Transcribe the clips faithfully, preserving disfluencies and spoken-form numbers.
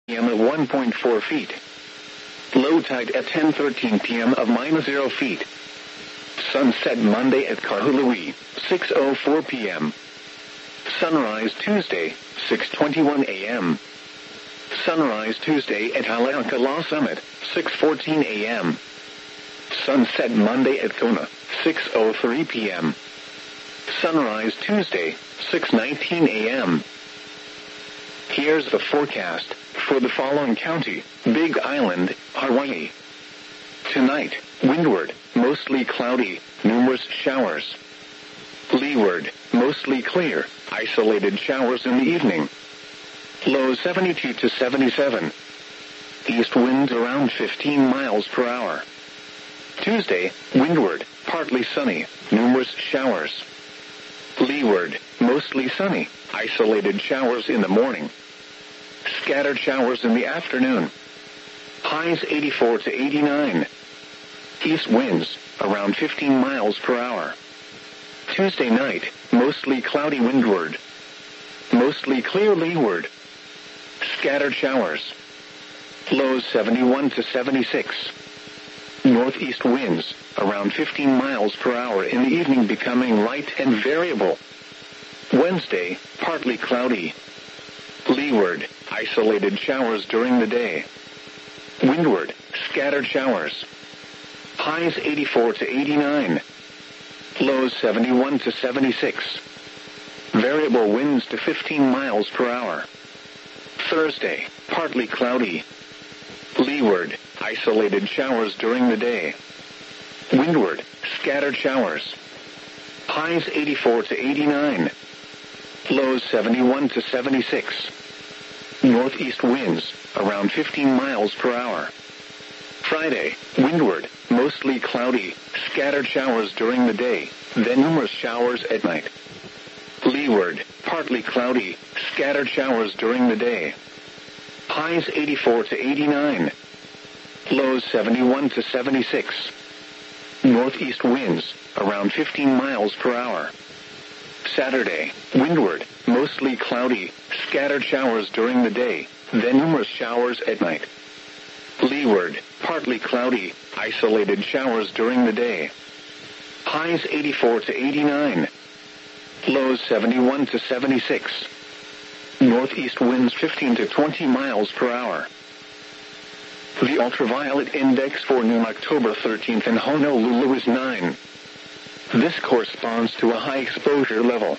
p m at one point four feet. Low tide at ten thirteen p m of minus zero feet. Sunset Monday at Kahului, six oh four p m Sunrise Tuesday, six twenty-one a m Sunrise Tuesday at Haleakala Summit, six fourteen a m Sunset Monday at Kona, six oh three p m Sunrise Tuesday, six nineteen a m Here's the forecast for the following county: Big Island, Hawaii. Tonight, windward, mostly cloudy, numerous showers. Leeward, mostly clear, isolated showers in the evening. Low seventy-two to seventy-seven. East winds around fifteen miles per hour. Tuesday, windward, partly sunny, numerous showers. Leeward, mostly sunny, isolated showers in the morning. Scattered showers in the afternoon. Highs eighty-four to eighty-nine. East winds, around fifteen miles per hour. Tuesday night, mostly cloudy windward. Mostly clear leeward. Scattered showers. Lows seventy-one to seventy-six. Northeast winds, around fifteen miles per hour in the evening, becoming light and variable. Wednesday, partly cloudy. Leeward, isolated showers during the day. Windward, scattered showers. Highs eighty-four to eighty-nine. Lows seventy-one to seventy-six. Variable winds to fifteen miles per hour. Thursday, partly cloudy. Leeward, isolated showers during the day. Windward, scattered showers. Highs eighty-four to eighty-nine. Lows seventy-one to seventy-six. Northeast winds, around fifteen miles per hour. Friday, windward, mostly cloudy, scattered showers during the day, then numerous showers at night. Leeward, partly cloudy, scattered showers during the day. Highs eighty-four to eighty-nine. Lows seventy-one to seventy-six. Northeast winds, around fifteen miles per hour. Saturday, windward, mostly cloudy, scattered showers during the day, then numerous showers at night. Leeward, partly cloudy, isolated showers during the day. Highs eighty-four to eighty-nine. Lows seventy-one to seventy-six. Northeast winds fifteen to twenty miles per hour. The ultraviolet index for noon October thirteenth in Honolulu is nine. This corresponds to a high exposure level.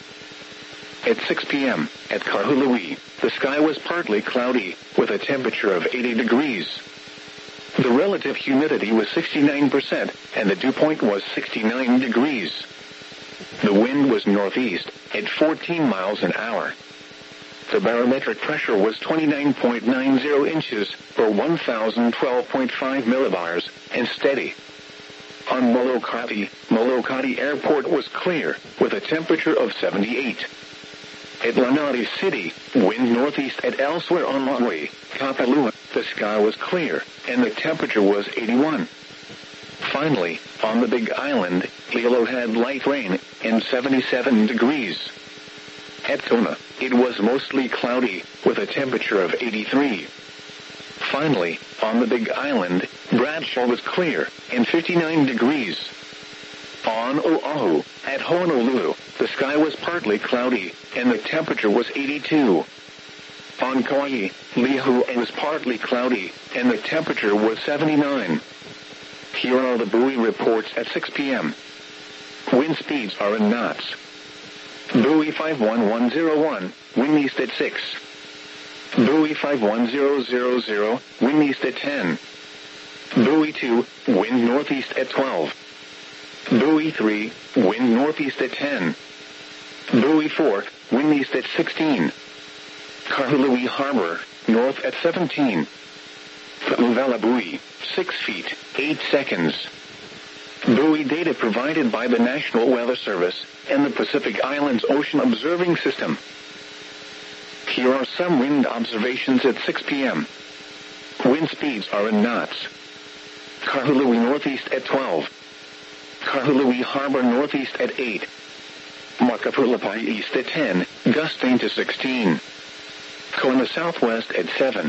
At six p m at Kahului, the sky was partly cloudy, with a temperature of eighty degrees. The relative humidity was sixty-nine percent, and the dew point was sixty-nine degrees. The wind was northeast, at fourteen miles an hour. The barometric pressure was twenty-nine point nine zero inches, or one thousand twelve point five millibars, and steady. On Molokai, Molokai Airport was clear, with a temperature of seventy-eight. At Lanai City, wind northeast. At elsewhere on Maui, Kapalua, the sky was clear, and the temperature was eighty-one. Finally, on the Big Island, Hilo had light rain, and seventy-seven degrees. At Kona, it was mostly cloudy, with a temperature of eighty-three. Finally, on the Big Island, Bradshaw was clear, and fifty-nine degrees. On Oahu, at Honolulu, the sky was partly cloudy, and the temperature was eighty-two. On Kauai, Lihue was partly cloudy, and the temperature was seventy-nine. Here are the buoy reports at six p m Wind speeds are in knots. Buoy five one one zero one, wind east at six. Buoy five one zero zero zero, wind east at ten. Buoy two, wind northeast at twelve. Buoy three, wind northeast at ten. Buoy four, wind east at sixteen. Kahului Harbor, north at seventeen. Pu'uvela buoy, six feet, eight seconds. Buoy data provided by the National Weather Service and the Pacific Islands Ocean Observing System. Here are some wind observations at six p m Wind speeds are in knots. Kahului northeast at twelve. Kahului Harbor northeast at eight. Makapulapai east at ten, gusting to sixteen. Kona southwest at seven.